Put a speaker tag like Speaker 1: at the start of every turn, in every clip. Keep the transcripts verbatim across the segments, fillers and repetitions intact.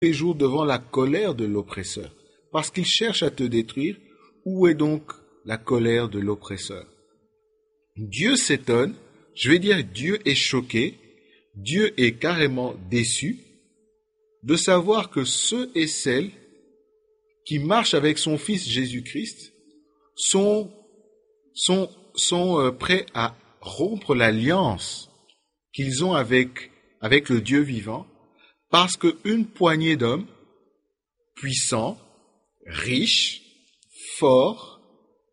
Speaker 1: les jours devant la colère de l'oppresseur, parce qu'il cherche à te détruire. Où est donc la colère de l'oppresseur? Dieu s'étonne, je vais dire Dieu est choqué, Dieu est carrément déçu de savoir que ceux et celles qui marchent avec son Fils Jésus-Christ sont, sont, sont euh, prêts à rompre l'alliance qu'ils ont avec, avec le Dieu vivant, parce qu'une poignée d'hommes puissants, riches, forts,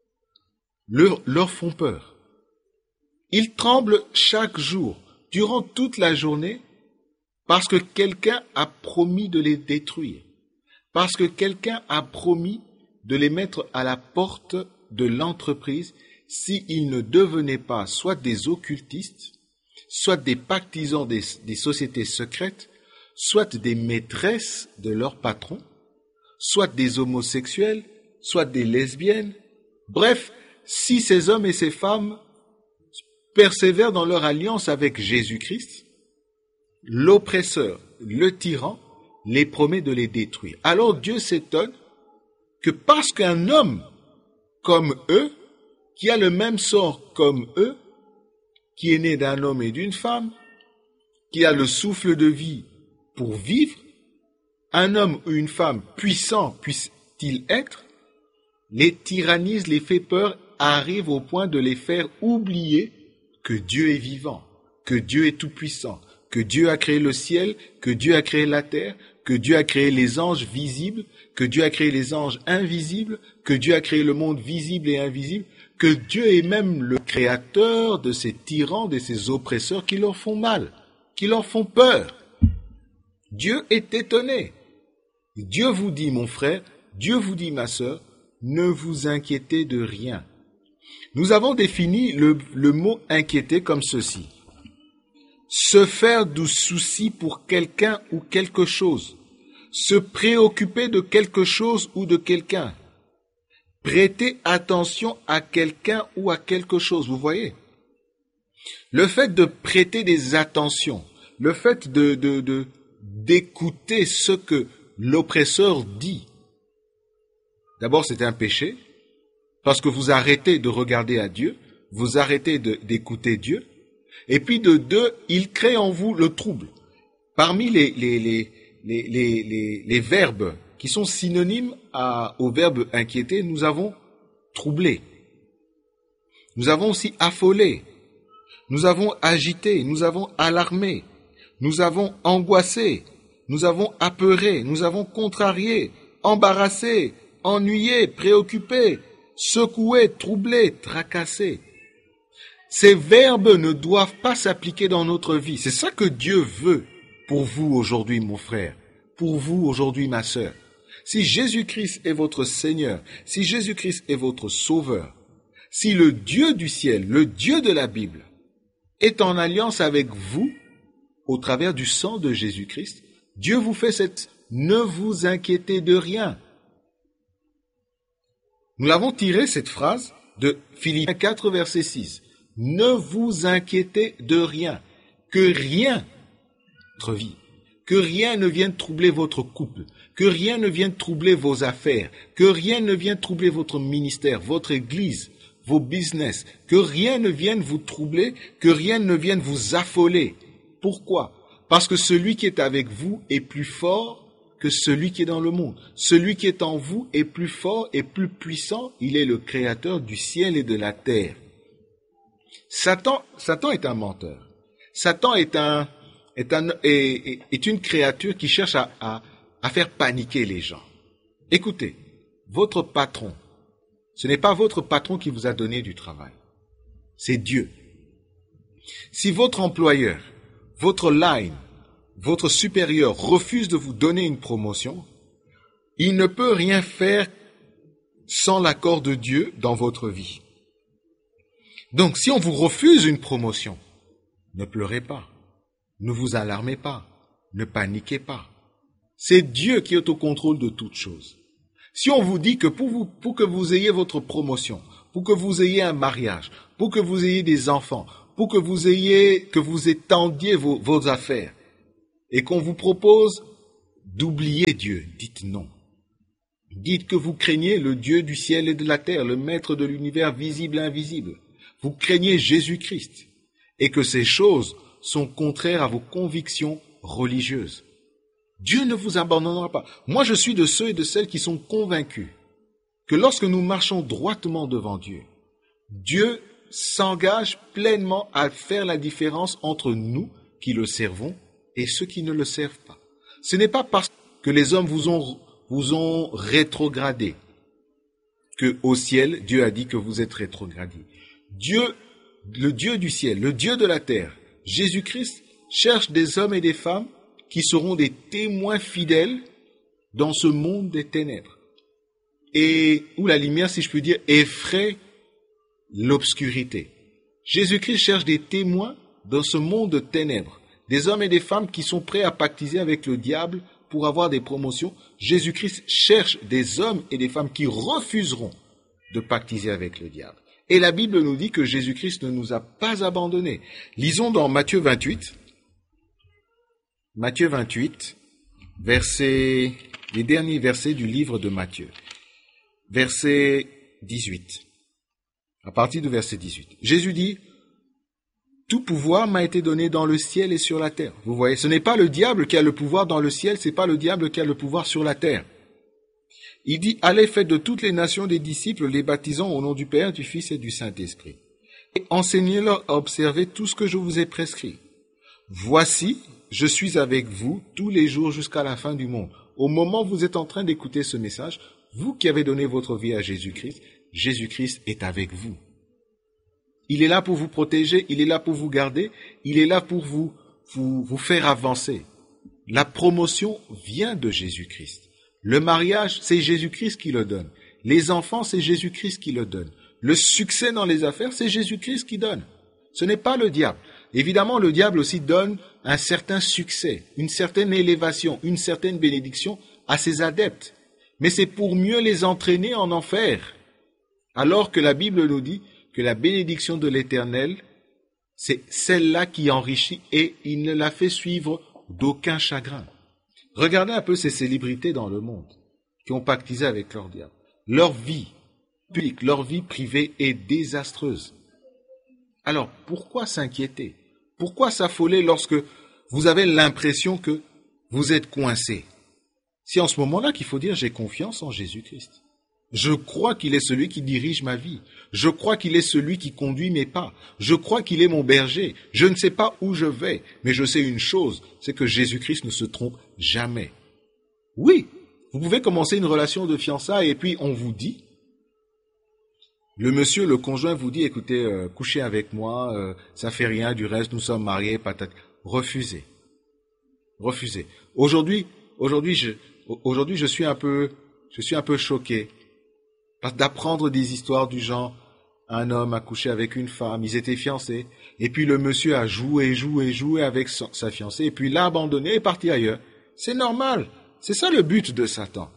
Speaker 1: leur, leur font peur. Ils tremblent chaque jour, durant toute la journée, parce que quelqu'un a promis de les détruire, parce que quelqu'un a promis de les mettre à la porte de l'entreprise s'ils ne devenaient pas soit des occultistes, soit des partisans des, des sociétés secrètes, soit des maîtresses de leurs patrons, soit des homosexuels, soit des lesbiennes. Bref, si ces hommes et ces femmes persévèrent dans leur alliance avec Jésus-Christ, l'oppresseur, le tyran, les promet de les détruire. Alors Dieu s'étonne que parce qu'un homme comme eux, qui a le même sort comme eux, qui est né d'un homme et d'une femme, qui a le souffle de vie pour vivre, un homme ou une femme puissant puisse-t-il être, les tyrannise, les fait peur, arrive au point de les faire oublier que Dieu est vivant, que Dieu est tout-puissant, que Dieu a créé le ciel, que Dieu a créé la terre, que Dieu a créé les anges visibles, que Dieu a créé les anges invisibles, que Dieu a créé le monde visible et invisible, que Dieu est même le créateur de ces tyrans, de ces oppresseurs qui leur font mal, qui leur font peur. Dieu est étonné. Dieu vous dit, mon frère, Dieu vous dit, ma sœur, ne vous inquiétez de rien. Nous avons défini le, le mot inquiéter comme ceci. Se faire du souci pour quelqu'un ou quelque chose. Se préoccuper de quelque chose ou de quelqu'un. Prêter attention à quelqu'un ou à quelque chose. Vous voyez? Le fait de prêter des attentions, le fait de, de, de, d'écouter ce que l'oppresseur dit. D'abord, c'est un péché, parce que vous arrêtez de regarder à Dieu, vous arrêtez de, d'écouter Dieu, et puis de deux, il crée en vous le trouble. Parmi les, les, les, les, les, les, les verbes qui sont synonymes à, au verbe inquiéter, nous avons troublé, nous avons aussi affolé, nous avons agité, nous avons alarmé, nous avons angoissé, nous avons apeuré, nous avons contrarié, embarrassé, ennuyé, préoccupé, secoué, troublé, tracassé. Ces verbes ne doivent pas s'appliquer dans notre vie. C'est ça que Dieu veut pour vous aujourd'hui, mon frère, pour vous aujourd'hui, ma sœur. Si Jésus-Christ est votre Seigneur, si Jésus-Christ est votre Sauveur, si le Dieu du ciel, le Dieu de la Bible, est en alliance avec vous, au travers du sang de Jésus-Christ, Dieu vous fait cette « ne vous inquiétez de rien ». Nous l'avons tiré, cette phrase, de Philippiens quatre, verset six. « Ne vous inquiétez de rien, que rien, votre vie, que rien ne vienne troubler votre couple, que rien ne vienne troubler vos affaires, que rien ne vienne troubler votre ministère, votre église, vos business, que rien ne vienne vous troubler, que rien ne vienne vous affoler. » Pourquoi? Parce que celui qui est avec vous est plus fort que celui qui est dans le monde. Celui qui est en vous est plus fort et plus puissant. Il est le créateur du ciel et de la terre. Satan, Satan est un menteur. Satan est, un, est, un, est, est une créature qui cherche à, à, à faire paniquer les gens. Écoutez, votre patron, ce n'est pas votre patron qui vous a donné du travail. C'est Dieu. Si votre employeur, votre line, votre supérieur refuse de vous donner une promotion, il ne peut rien faire sans l'accord de Dieu dans votre vie. Donc, si on vous refuse une promotion, ne pleurez pas, ne vous alarmez pas, ne paniquez pas. C'est Dieu qui est au contrôle de toutes choses. Si on vous dit que pour, vous, pour que vous ayez votre promotion, pour que vous ayez un mariage, pour que vous ayez des enfants, pour que vous ayez, que vous étendiez vos, vos affaires, et qu'on vous propose d'oublier Dieu. Dites non. Dites que vous craignez le Dieu du ciel et de la terre, le maître de l'univers visible et invisible. Vous craignez Jésus-Christ et que ces choses sont contraires à vos convictions religieuses. Dieu ne vous abandonnera pas. Moi, je suis de ceux et de celles qui sont convaincus que lorsque nous marchons droitement devant Dieu, Dieu s'engage pleinement à faire la différence entre nous qui le servons et ceux qui ne le servent pas. Ce n'est pas parce que les hommes vous ont, vous ont rétrogradé que au ciel, Dieu a dit que vous êtes rétrogradés. Dieu, le Dieu du ciel, le Dieu de la terre, Jésus-Christ, cherche des hommes et des femmes qui seront des témoins fidèles dans ce monde des ténèbres. Et où la lumière, si je puis dire, effraie l'obscurité. Jésus-Christ cherche des témoins dans ce monde de ténèbres, des hommes et des femmes qui sont prêts à pactiser avec le diable pour avoir des promotions. Jésus-Christ cherche des hommes et des femmes qui refuseront de pactiser avec le diable. Et la Bible nous dit que Jésus-Christ ne nous a pas abandonnés. Lisons dans Matthieu vingt-huit, Matthieu vingt-huit, verset, les derniers versets du livre de Matthieu, verset dix-huit. À partir du verset dix-huit, Jésus dit, « Tout pouvoir m'a été donné dans le ciel et sur la terre. » Vous voyez, ce n'est pas le diable qui a le pouvoir dans le ciel, ce n'est pas le diable qui a le pouvoir sur la terre. Il dit, « Allez, faites de toutes les nations des disciples, les baptisant au nom du Père, du Fils et du Saint-Esprit. Et enseignez-leur à observer tout ce que je vous ai prescrit. Voici, je suis avec vous tous les jours jusqu'à la fin du monde. » Au moment où vous êtes en train d'écouter ce message, vous qui avez donné votre vie à Jésus-Christ, Jésus-Christ est avec vous. Il est là pour vous protéger, il est là pour vous garder, il est là pour vous, vous, vous faire avancer. La promotion vient de Jésus-Christ. Le mariage, c'est Jésus-Christ qui le donne. Les enfants, c'est Jésus-Christ qui le donne. Le succès dans les affaires, c'est Jésus-Christ qui donne. Ce n'est pas le diable. Évidemment, le diable aussi donne un certain succès, une certaine élévation, une certaine bénédiction à ses adeptes. Mais c'est pour mieux les entraîner en enfer. Alors que la Bible nous dit que la bénédiction de l'Éternel, c'est celle-là qui enrichit et il ne la fait suivre d'aucun chagrin. Regardez un peu ces célébrités dans le monde qui ont pactisé avec leur diable. Leur vie publique, leur vie privée est désastreuse. Alors, pourquoi s'inquiéter? Pourquoi s'affoler lorsque vous avez l'impression que vous êtes coincé? C'est en ce moment-là qu'il faut dire « j'ai confiance en Jésus-Christ ». Je crois qu'il est celui qui dirige ma vie. Je crois qu'il est celui qui conduit mes pas. Je crois qu'il est mon berger. Je ne sais pas où je vais, mais je sais une chose, c'est que Jésus-Christ ne se trompe jamais. Oui, vous pouvez commencer une relation de fiançailles et puis on vous dit, le monsieur, le conjoint vous dit, écoutez, euh, couchez avec moi, euh, ça fait rien, du reste nous sommes mariés, patate. Refusez. Refusez. Aujourd'hui, aujourd'hui, je, aujourd'hui, je suis un peu, je suis un peu choqué. D'apprendre des histoires du genre, un homme a couché avec une femme, ils étaient fiancés, et puis le monsieur a joué, joué, joué avec son, sa fiancée, et puis l'a abandonné et est parti ailleurs. C'est normal, c'est ça le but de Satan.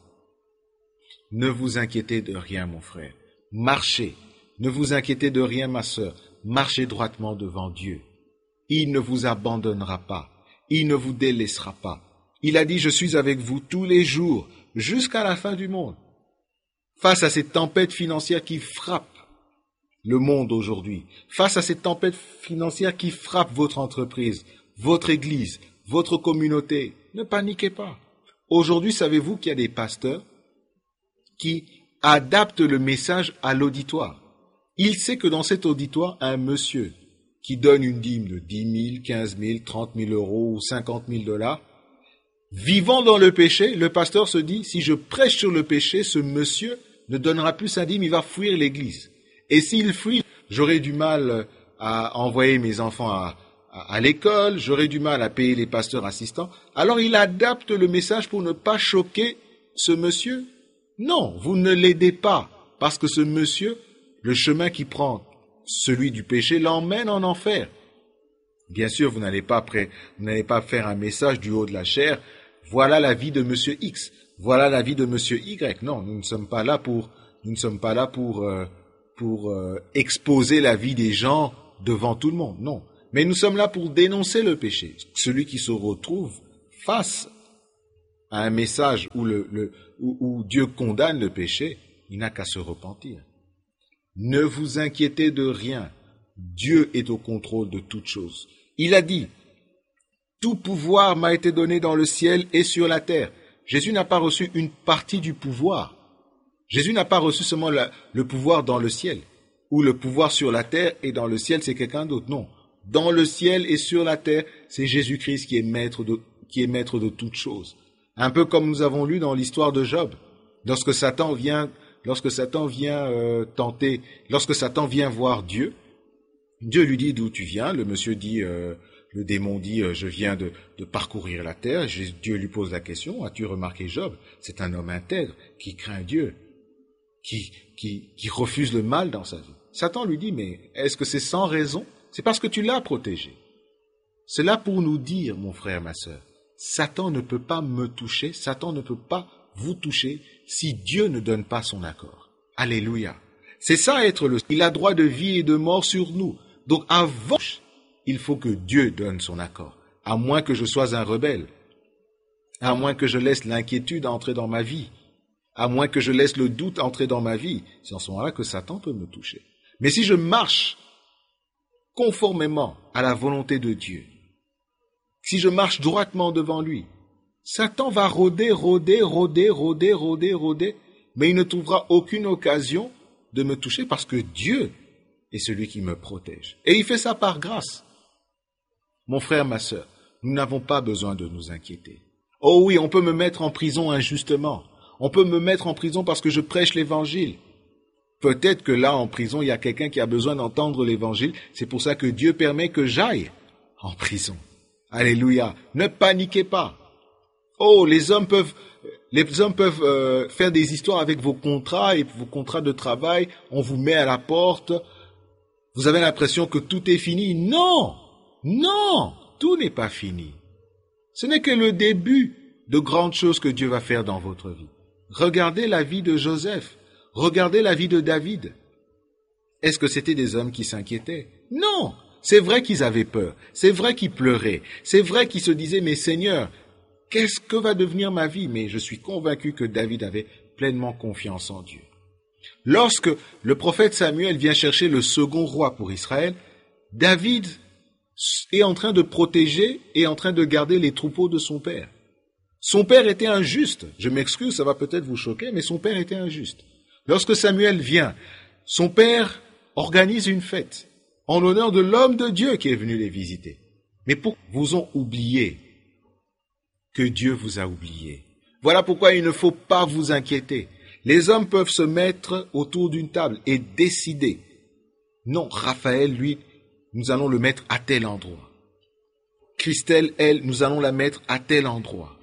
Speaker 1: Ne vous inquiétez de rien, mon frère. Marchez, ne vous inquiétez de rien, ma sœur. Marchez droitement devant Dieu. Il ne vous abandonnera pas, il ne vous délaissera pas. Il a dit, je suis avec vous tous les jours, jusqu'à la fin du monde. Face à cette tempête financière qui frappe le monde aujourd'hui, face à cette tempête financière qui frappe votre entreprise, votre église, votre communauté, ne paniquez pas. Aujourd'hui, savez-vous qu'il y a des pasteurs qui adaptent le message à l'auditoire. Il sait que dans cet auditoire, un monsieur qui donne une dîme de dix mille, quinze mille, trente mille euros ou cinquante mille dollars, vivant dans le péché, le pasteur se dit, si je prêche sur le péché, ce monsieur ne donnera plus sa dîme, il va fuir l'église. Et s'il fuit, j'aurai du mal à envoyer mes enfants à, à, à l'école, j'aurai du mal à payer les pasteurs assistants. Alors il adapte le message pour ne pas choquer ce monsieur. Non, vous ne l'aidez pas, parce que ce monsieur, le chemin qu'il prend, celui du péché, l'emmène en enfer. Bien sûr, vous n'allez pas, pré, vous n'allez pas faire un message du haut de la chair, voilà la vie de monsieur X. Voilà la vie de monsieur Y. Non, nous ne sommes pas là pour, nous ne sommes pas là pour, euh, pour euh, exposer la vie des gens devant tout le monde. Non. Mais nous sommes là pour dénoncer le péché. Celui qui se retrouve face à un message où, le, le, où, où Dieu condamne le péché, il n'a qu'à se repentir. Ne vous inquiétez de rien. Dieu est au contrôle de toutes choses. Il a dit, tout pouvoir m'a été donné dans le ciel et sur la terre. Jésus n'a pas reçu une partie du pouvoir. Jésus n'a pas reçu seulement la, le pouvoir dans le ciel, ou le pouvoir sur la terre et dans le ciel, c'est quelqu'un d'autre. Non. Dans le ciel et sur la terre, c'est Jésus-Christ qui est maître de, qui est maître de toutes choses. Un peu comme nous avons lu dans l'histoire de Job. Lorsque Satan vient, lorsque Satan vient euh, tenter, lorsque Satan vient voir Dieu, Dieu lui dit d'où tu viens. Le monsieur dit, euh, le démon dit, euh, je viens de, de parcourir la terre. Dieu lui pose la question, as-tu remarqué Job? C'est un homme intègre qui craint Dieu, qui, qui, qui refuse le mal dans sa vie. Satan lui dit, mais est-ce que c'est sans raison? C'est parce que tu l'as protégé. C'est là pour nous dire, mon frère, ma sœur, Satan ne peut pas me toucher, Satan ne peut pas vous toucher si Dieu ne donne pas son accord. Alléluia. C'est ça être le... Il a droit de vie et de mort sur nous. Donc avant, il faut que Dieu donne son accord. À moins que je sois un rebelle. À moins que je laisse l'inquiétude entrer dans ma vie. À moins que je laisse le doute entrer dans ma vie. C'est en ce moment-là que Satan peut me toucher. Mais si je marche conformément à la volonté de Dieu, si je marche droitement devant lui, Satan va rôder, rôder, rôder, rôder, rôder, rôder, mais il ne trouvera aucune occasion de me toucher parce que Dieu est celui qui me protège. Et il fait ça par grâce. Mon frère, ma sœur, nous n'avons pas besoin de nous inquiéter. Oh oui, on peut me mettre en prison injustement. On peut me mettre en prison parce que je prêche l'évangile. Peut-être que là, en prison, il y a quelqu'un qui a besoin d'entendre l'évangile. C'est pour ça que Dieu permet que j'aille en prison. Alléluia. Ne paniquez pas. Oh, les hommes peuvent, les hommes peuvent euh, faire des histoires avec vos contrats et vos contrats de travail. On vous met à la porte. Vous avez l'impression que tout est fini. Non, non, tout n'est pas fini. Ce n'est que le début de grandes choses que Dieu va faire dans votre vie. Regardez la vie de Joseph. Regardez la vie de David. Est-ce que c'était des hommes qui s'inquiétaient? Non, c'est vrai qu'ils avaient peur. C'est vrai qu'ils pleuraient. C'est vrai qu'ils se disaient, mais Seigneur, qu'est-ce que va devenir ma vie? Mais je suis convaincu que David avait pleinement confiance en Dieu. Lorsque le prophète Samuel vient chercher le second roi pour Israël, David est en train de protéger et en train de garder les troupeaux de son père. Son père était injuste. Je m'excuse, ça va peut-être vous choquer, mais son père était injuste. Lorsque Samuel vient, son père organise une fête en l'honneur de l'homme de Dieu qui est venu les visiter. Mais pour vous ont oublié que Dieu vous a oublié. Voilà pourquoi il ne faut pas vous inquiéter. Les hommes peuvent se mettre autour d'une table et décider. Non, Raphaël, lui, nous allons le mettre à tel endroit. Christelle, elle, nous allons la mettre à tel endroit.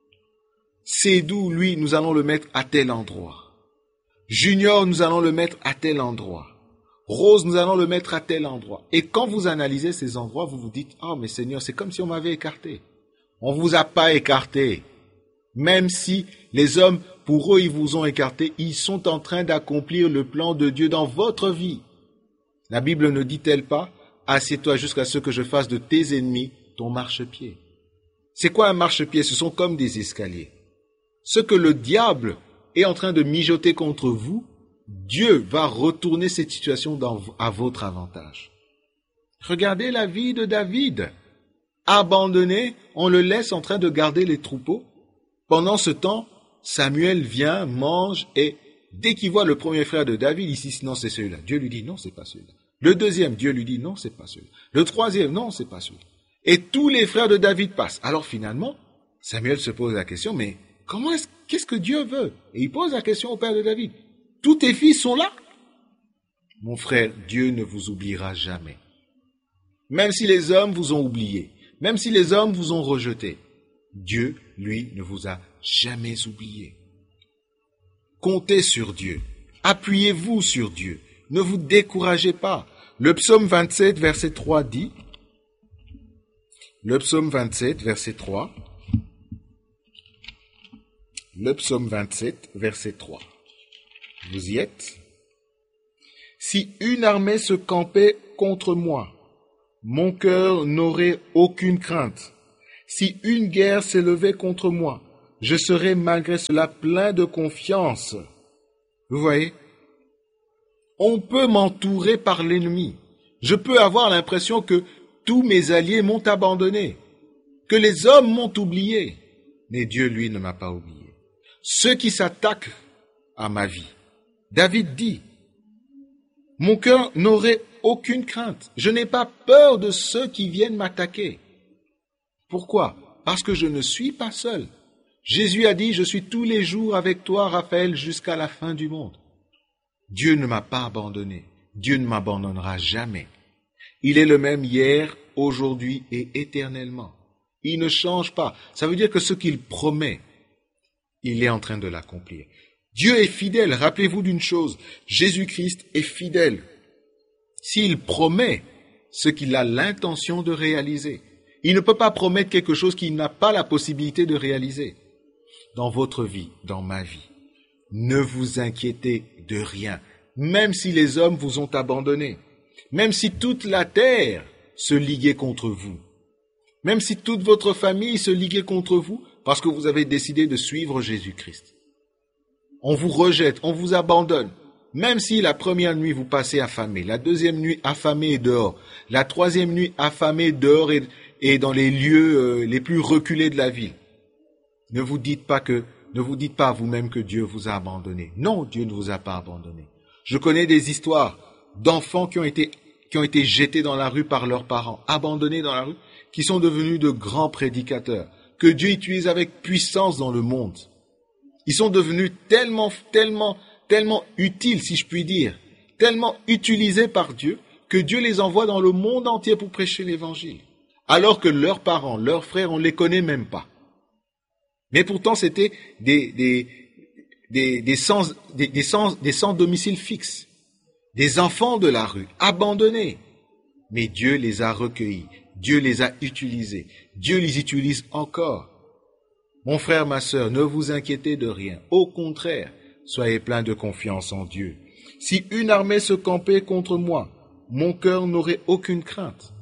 Speaker 1: Sédou, lui, nous allons le mettre à tel endroit. Junior, nous allons le mettre à tel endroit. Rose, nous allons le mettre à tel endroit. Et quand vous analysez ces endroits, vous vous dites, « Oh, mais Seigneur, c'est comme si on m'avait écarté. » On ne vous a pas écarté. Même si les hommes, pour eux, ils vous ont écarté, ils sont en train d'accomplir le plan de Dieu dans votre vie. La Bible ne dit-elle pas, « Assieds-toi jusqu'à ce que je fasse de tes ennemis ton marchepied. » C'est quoi un marchepied? Ce sont comme des escaliers. Ce que le diable est en train de mijoter contre vous, Dieu va retourner cette situation dans, à votre avantage. Regardez la vie de David. Abandonné, on le laisse en train de garder les troupeaux. Pendant ce temps, Samuel vient, mange, et dès qu'il voit le premier frère de David, il dit, non, c'est celui-là. Dieu lui dit, non, c'est pas celui-là. Le deuxième, Dieu lui dit, non, c'est pas celui-là. Le troisième, non, c'est pas celui-là. Et tous les frères de David passent. Alors finalement, Samuel se pose la question, mais comment est-ce, qu'est-ce que Dieu veut? Et il pose la question au père de David. Tous tes fils sont là? Mon frère, Dieu ne vous oubliera jamais. Même si les hommes vous ont oublié, même si les hommes vous ont rejeté, Dieu, lui, ne vous a jamais oublié. Comptez sur Dieu. Appuyez-vous sur Dieu. Ne vous découragez pas. Le psaume vingt-sept, verset trois dit, le psaume vingt-sept, verset trois, le psaume vingt-sept, verset trois. Vous y êtes? Si une armée se campait contre moi, mon cœur n'aurait aucune crainte. Si une guerre s'élevait contre moi, je serai malgré cela plein de confiance. Vous voyez? On peut m'entourer par l'ennemi. Je peux avoir l'impression que tous mes alliés m'ont abandonné, que les hommes m'ont oublié. Mais Dieu, lui, ne m'a pas oublié. Ceux qui s'attaquent à ma vie, David dit, « Mon cœur n'aurait aucune crainte. Je n'ai pas peur de ceux qui viennent m'attaquer. » Pourquoi? Parce que je ne suis pas seul. Jésus a dit, « Je suis tous les jours avec toi, Raphaël, jusqu'à la fin du monde. » Dieu ne m'a pas abandonné. Dieu ne m'abandonnera jamais. Il est le même hier, aujourd'hui et éternellement. Il ne change pas. Ça veut dire que ce qu'il promet, il est en train de l'accomplir. Dieu est fidèle. Rappelez-vous d'une chose, Jésus-Christ est fidèle. S'il promet ce qu'il a l'intention de réaliser, il ne peut pas promettre quelque chose qu'il n'a pas la possibilité de réaliser. Dans votre vie, dans ma vie, ne vous inquiétez de rien, même si les hommes vous ont abandonné, même si toute la terre se liguait contre vous, même si toute votre famille se liguait contre vous, parce que vous avez décidé de suivre Jésus-Christ. On vous rejette, on vous abandonne, même si la première nuit vous passez affamé, la deuxième nuit affamé et dehors, la troisième nuit affamé dehors et, et dans les lieux euh, les plus reculés de la ville. Ne vous dites pas que, ne vous dites pas à vous-même que Dieu vous a abandonné. Non, Dieu ne vous a pas abandonné. Je connais des histoires d'enfants qui ont été, qui ont été jetés dans la rue par leurs parents, abandonnés dans la rue, qui sont devenus de grands prédicateurs, que Dieu utilise avec puissance dans le monde. Ils sont devenus tellement, tellement, tellement utiles, si je puis dire, tellement utilisés par Dieu, que Dieu les envoie dans le monde entier pour prêcher l'évangile. Alors que leurs parents, leurs frères, on ne les connaît même pas. Mais pourtant, c'était des, des, des, des, sans, des, des, sans, des sans domicile fixe, des enfants de la rue, abandonnés. Mais Dieu les a recueillis, Dieu les a utilisés, Dieu les utilise encore. Mon frère, ma sœur, ne vous inquiétez de rien. Au contraire, soyez pleins de confiance en Dieu. Si une armée se campait contre moi, mon cœur n'aurait aucune crainte.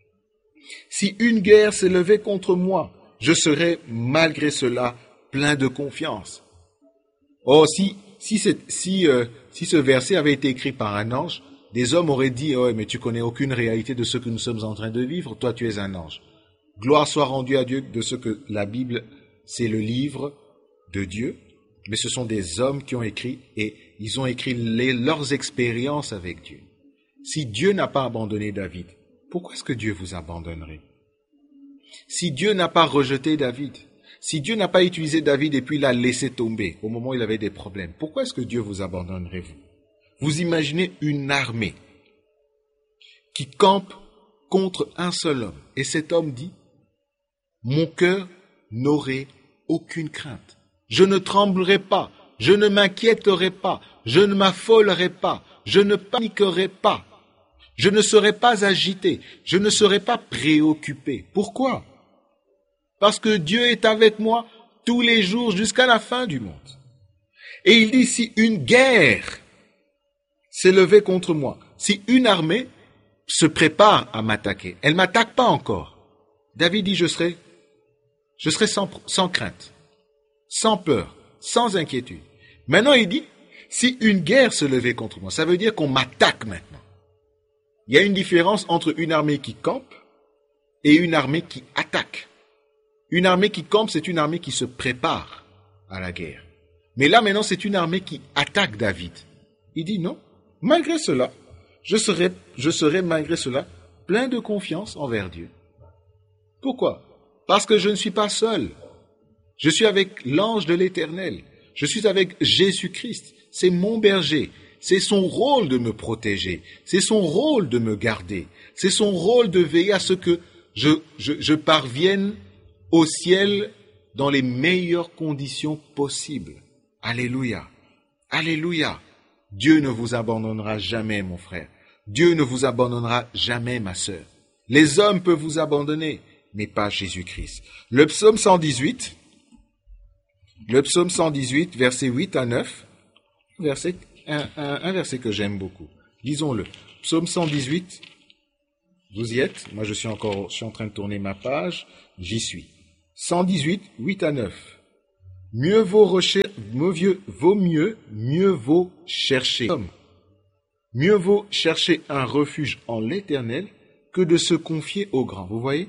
Speaker 1: Si une guerre s'élevait contre moi, je serais malgré cela plein de confiance. Oh, si, si, c'est, si, euh, si ce verset avait été écrit par un ange, des hommes auraient dit, oh, mais tu connais aucune réalité de ce que nous sommes en train de vivre, toi tu es un ange. Gloire soit rendue à Dieu de ce que la Bible, c'est le livre de Dieu, mais ce sont des hommes qui ont écrit et ils ont écrit les, leurs expériences avec Dieu. Si Dieu n'a pas abandonné David, pourquoi est-ce que Dieu vous abandonnerait? Si Dieu n'a pas rejeté David, si Dieu n'a pas utilisé David et puis l'a laissé tomber au moment où il avait des problèmes, pourquoi est-ce que Dieu vous abandonnerait, vous? Vous imaginez une armée qui campe contre un seul homme. Et cet homme dit, « Mon cœur n'aurait aucune crainte. Je ne tremblerai pas, je ne m'inquiéterai pas, je ne m'affolerai pas, je ne paniquerai pas. Je ne serai pas agité, je ne serai pas préoccupé. » Pourquoi? Parce que Dieu est avec moi tous les jours jusqu'à la fin du monde. Et il dit, si une guerre s'est levée contre moi, si une armée se prépare à m'attaquer, elle ne m'attaque pas encore. David dit, je serai, je serai sans, sans crainte, sans peur, sans inquiétude. Maintenant, il dit, si une guerre se levait contre moi, ça veut dire qu'on m'attaque maintenant. Il y a une différence entre une armée qui campe et une armée qui attaque. Une armée qui campe, c'est une armée qui se prépare à la guerre. Mais là, maintenant, c'est une armée qui attaque David. Il dit non, malgré cela, je serai, je serai malgré cela plein de confiance envers Dieu. Pourquoi? Parce que je ne suis pas seul. Je suis avec l'ange de l'Éternel. Je suis avec Jésus-Christ. C'est mon berger. C'est son rôle de me protéger. C'est son rôle de me garder. C'est son rôle de veiller à ce que je, je, je parvienne au ciel dans les meilleures conditions possibles. Alléluia. Alléluia. Dieu ne vous abandonnera jamais, mon frère. Dieu ne vous abandonnera jamais, ma sœur. Les hommes peuvent vous abandonner, mais pas Jésus-Christ. Le psaume cent dix-huit, le psaume cent dix-huit, versets huit à neuf, verset Un, un, un verset que j'aime beaucoup. Lisons-le. Psaume cent dix-huit. Vous y êtes? Moi, je suis encore, je suis en train de tourner ma page. J'y suis. cent dix-huit, huit à neuf. Mieux vaut, recher- mieux, vaut mieux, mieux vaut chercher l'homme. Mieux vaut chercher un refuge en l'Éternel que de se confier au grand. Vous voyez?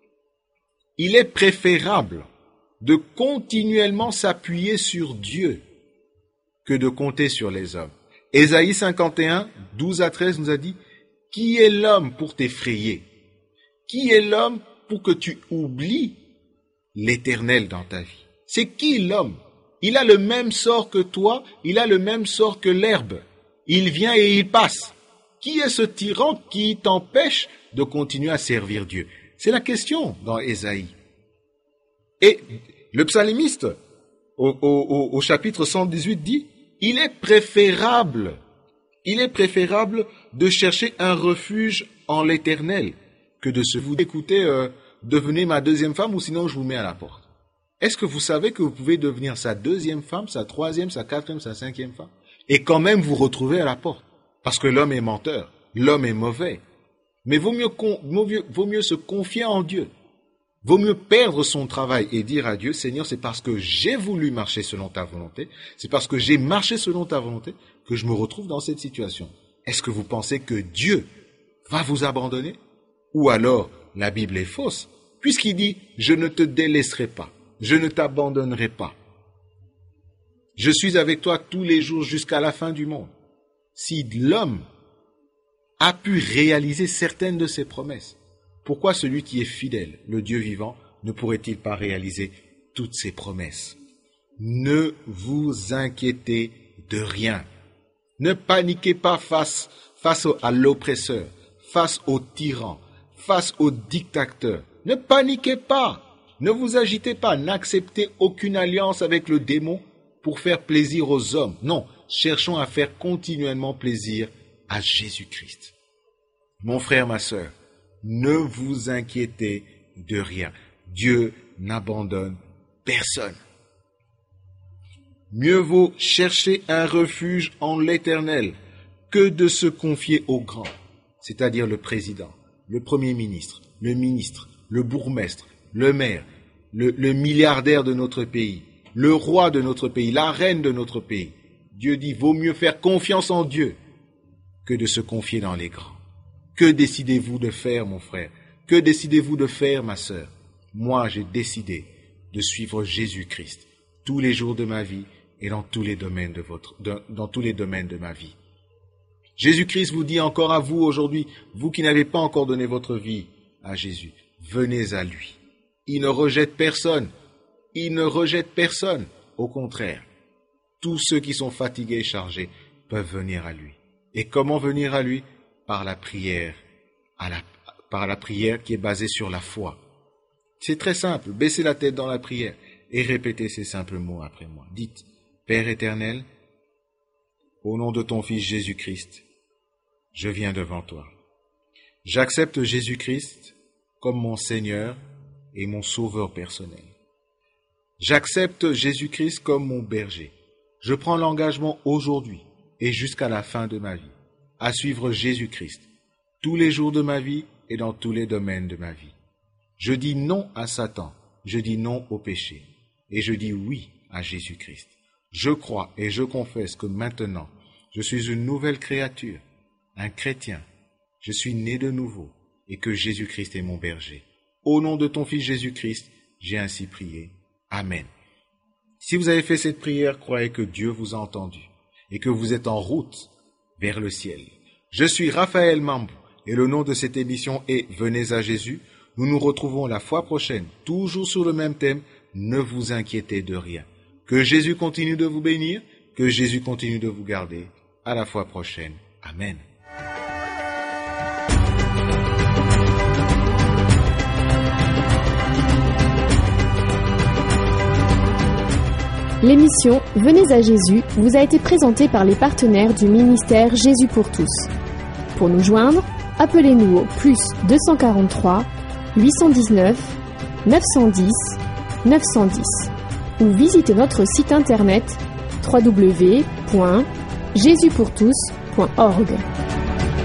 Speaker 1: Il est préférable de continuellement s'appuyer sur Dieu que de compter sur les hommes. Ésaïe cinquante et un, douze à treize nous a dit, « Qui est l'homme pour t'effrayer? Qui est l'homme pour que tu oublies l'Éternel dans ta vie? » C'est qui l'homme? Il a le même sort que toi, il a le même sort que l'herbe. Il vient et il passe. Qui est ce tyran qui t'empêche de continuer à servir Dieu? C'est la question dans Ésaïe. Et le psalmiste, au, au, au chapitre cent dix-huit, dit, il est préférable, il est préférable de chercher un refuge en l'Éternel que de se vous écouter, euh, devenez ma deuxième femme ou sinon je vous mets à la porte. Est-ce que vous savez que vous pouvez devenir sa deuxième femme, sa troisième, sa quatrième, sa cinquième femme et quand même vous retrouver à la porte? Parce que l'homme est menteur, l'homme est mauvais. Mais vaut mieux, vaut mieux, vaut mieux se confier en Dieu. Vaut mieux perdre son travail et dire à Dieu, Seigneur, c'est parce que j'ai voulu marcher selon ta volonté, c'est parce que j'ai marché selon ta volonté que je me retrouve dans cette situation. Est-ce que vous pensez que Dieu va vous abandonner? Ou alors, la Bible est fausse, puisqu'il dit, je ne te délaisserai pas, je ne t'abandonnerai pas. Je suis avec toi tous les jours jusqu'à la fin du monde. Si l'homme a pu réaliser certaines de ses promesses, pourquoi celui qui est fidèle, le Dieu vivant, ne pourrait-il pas réaliser toutes ses promesses? Ne vous inquiétez de rien. Ne paniquez pas face, face à l'oppresseur, face au tyran, face au dictateur. Ne paniquez pas. Ne vous agitez pas. N'acceptez aucune alliance avec le démon pour faire plaisir aux hommes. Non, cherchons à faire continuellement plaisir à Jésus-Christ. Mon frère, ma sœur, ne vous inquiétez de rien. Dieu n'abandonne personne. Mieux vaut chercher un refuge en l'Éternel que de se confier au grand, c'est-à-dire le président, le premier ministre, le ministre, le bourgmestre, le maire, le, le milliardaire de notre pays, le roi de notre pays, la reine de notre pays. Dieu dit, vaut mieux faire confiance en Dieu que de se confier dans les grands. Que décidez-vous de faire, mon frère? Que décidez-vous de faire, ma sœur? Moi, j'ai décidé de suivre Jésus-Christ tous les jours de ma vie et dans tous les domaines de votre, de, dans tous les domaines de ma vie. Jésus-Christ vous dit encore à vous aujourd'hui, vous qui n'avez pas encore donné votre vie à Jésus, venez à lui. Il ne rejette personne. Il ne rejette personne. Au contraire, tous ceux qui sont fatigués et chargés peuvent venir à lui. Et comment venir à lui? Par la prière, à la, par la prière qui est basée sur la foi. C'est très simple, baissez la tête dans la prière et répétez ces simples mots après moi. Dites, Père éternel, au nom de ton Fils Jésus-Christ, je viens devant toi. J'accepte Jésus-Christ comme mon Seigneur et mon Sauveur personnel. J'accepte Jésus-Christ comme mon berger. Je prends l'engagement aujourd'hui et jusqu'à la fin de ma vie à suivre Jésus-Christ tous les jours de ma vie et dans tous les domaines de ma vie. Je dis non à Satan, je dis non au péché et je dis oui à Jésus-Christ. Je crois et je confesse que maintenant, je suis une nouvelle créature, un chrétien. Je suis né de nouveau et que Jésus-Christ est mon berger. Au nom de ton Fils Jésus-Christ, j'ai ainsi prié. Amen. Si vous avez fait cette prière, croyez que Dieu vous a entendu et que vous êtes en route vers le ciel. Je suis Raphaël Mambou et le nom de cette émission est Venez à Jésus. Nous nous retrouvons la fois prochaine, toujours sur le même thème. Ne vous inquiétez de rien. Que Jésus continue de vous bénir, que Jésus continue de vous garder. À la fois prochaine. Amen.
Speaker 2: L'émission Venez à Jésus vous a été présentée par les partenaires du ministère Jésus pour tous. Pour nous joindre, appelez-nous au plus deux cent quarante-trois, huit cent dix-neuf, neuf cent dix, neuf cent dix ou visitez notre site internet w w w point jésus pour tous point org.